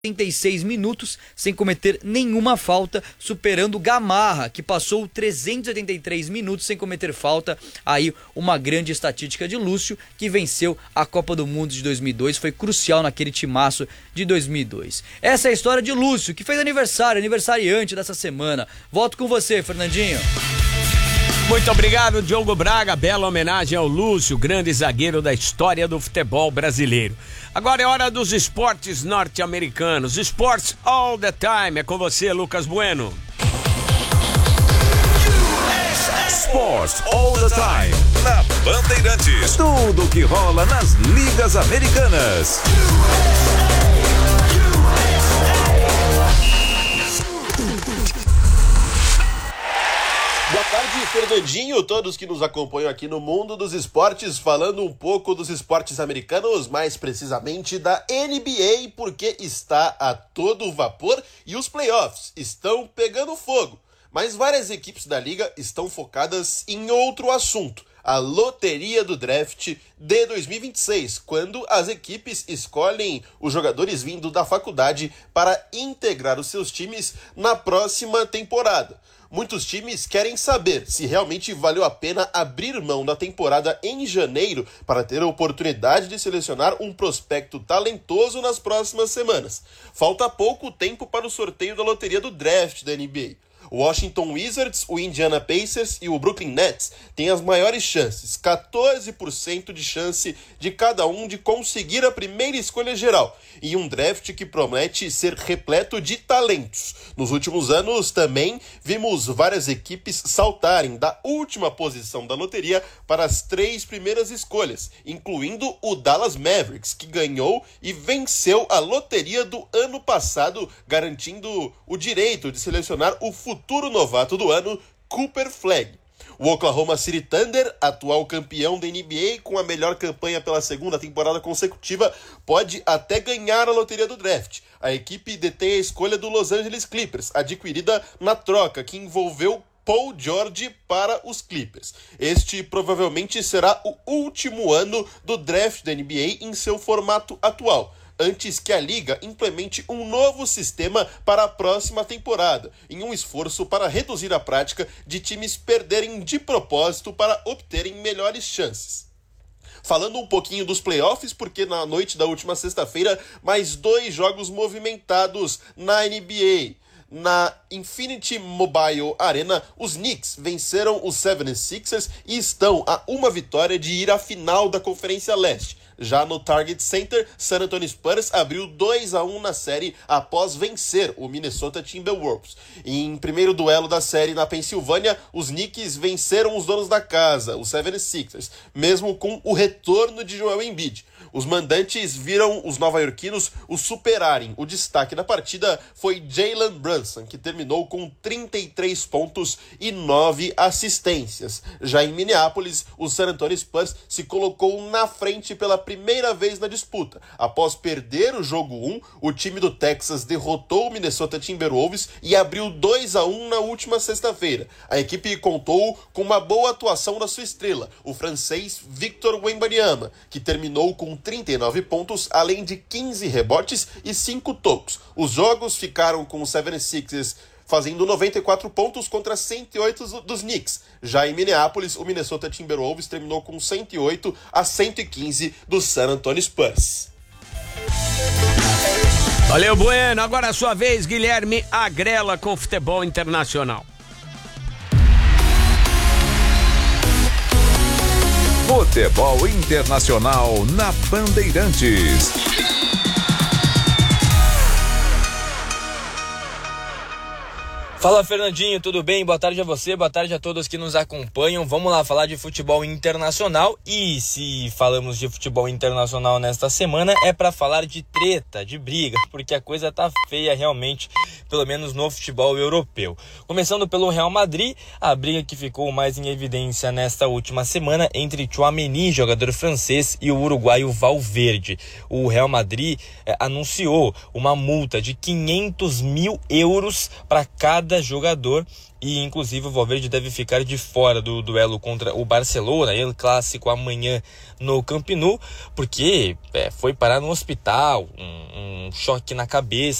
86 minutos sem cometer nenhuma falta, superando Gamarra, que passou 383 minutos sem cometer falta. Aí uma grande estatística de Lúcio, que venceu a Copa do Mundo de 2002, foi crucial naquele timaço de 2002. Essa é a história de Lúcio, que fez aniversariante dessa semana. Volto com você, Fernandinho. Muito obrigado, Diogo Braga. Bela homenagem ao Lúcio, grande zagueiro da história do futebol brasileiro. Agora é hora dos esportes norte-americanos. Sports all the time. É com você, Lucas Bueno. Sports all the time. Na Bandeirantes. Tudo que rola nas ligas americanas. Boa tarde, Fernandinho, todos que nos acompanham aqui no Mundo dos Esportes, falando um pouco dos esportes americanos, mais precisamente da NBA, porque está a todo vapor e os playoffs estão pegando fogo. Mas várias equipes da liga estão focadas em outro assunto, a loteria do draft de 2026, quando as equipes escolhem os jogadores vindo da faculdade para integrar os seus times na próxima temporada. Muitos times querem saber se realmente valeu a pena abrir mão da temporada em janeiro para ter a oportunidade de selecionar um prospecto talentoso nas próximas semanas. Falta pouco tempo para o sorteio da loteria do draft da NBA. O Washington Wizards, o Indiana Pacers e o Brooklyn Nets têm as maiores chances, 14% de chance de cada um de conseguir a primeira escolha geral, e um draft que promete ser repleto de talentos. Nos últimos anos também vimos várias equipes saltarem da última posição da loteria para as 3 primeiras escolhas, incluindo o Dallas Mavericks, que ganhou e venceu a loteria do ano passado, garantindo o direito de selecionar o futuro novato do ano, Cooper Flagg. O Oklahoma City Thunder, atual campeão da NBA com a melhor campanha pela segunda temporada consecutiva, pode até ganhar a loteria do draft. A equipe detém a escolha do Los Angeles Clippers, adquirida na troca que envolveu Paul George para os Clippers. Este provavelmente será o último ano do draft da NBA em seu formato atual, antes que a liga implemente um novo sistema para a próxima temporada, em um esforço para reduzir a prática de times perderem de propósito para obterem melhores chances. Falando um pouquinho dos playoffs, porque na noite da última sexta-feira, mais 2 jogos movimentados na NBA. Na Infinity Mobile Arena, os Knicks venceram os 76ers e estão a uma vitória de ir à final da Conferência Leste. Já no Target Center, San Antonio Spurs abriu 2-1 na série após vencer o Minnesota Timberwolves. Em primeiro duelo da série na Pensilvânia, os Knicks venceram os donos da casa, os 76ers, mesmo com o retorno de Joel Embiid. Os mandantes viram os nova-iorquinos os superarem. O destaque da partida foi Jalen Brunson, que terminou com 33 pontos e 9 assistências. Já em Minneapolis, o San Antonio Spurs se colocou na frente pela primeira vez na disputa. Após perder o jogo 1, o time do Texas derrotou o Minnesota Timberwolves e abriu 2-1 na última sexta-feira. A equipe contou com uma boa atuação da sua estrela, o francês Victor Wembanyama, que terminou com 39 pontos, além de 15 rebotes e 5 tocos. Os jogos ficaram com os 76ers fazendo 94 pontos contra 108 dos Knicks. Já em Minneapolis, o Minnesota Timberwolves terminou com 108 a 115 do San Antonio Spurs. Valeu, Bueno. Agora é a sua vez, Guilherme Agrela, com futebol internacional. Futebol Internacional na Bandeirantes. Fala, Fernandinho, tudo bem? Boa tarde a você, boa tarde a todos que nos acompanham. Vamos lá falar de futebol internacional. E se falamos de futebol internacional nesta semana, é para falar de treta, de briga, porque a coisa tá feia realmente, pelo menos no futebol europeu. Começando pelo Real Madrid, a briga que ficou mais em evidência nesta última semana entre Tchouaméni, jogador francês, e o uruguaio Valverde. O Real Madrid anunciou uma multa de 500 mil euros para cada cada jogador, e inclusive o Valverde deve ficar de fora do duelo contra o Barcelona, El Clássico amanhã no Camp Nou, porque foi parar no hospital, um choque na cabeça.